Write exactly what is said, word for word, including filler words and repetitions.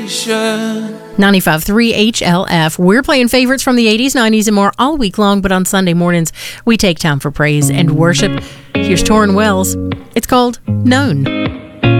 ninety-five point three H L F. We're playing favorites from the eighties, nineties, and more all week long, but on Sunday mornings, we take time for praise and worship. Here's Torrin Wells. It's called Known.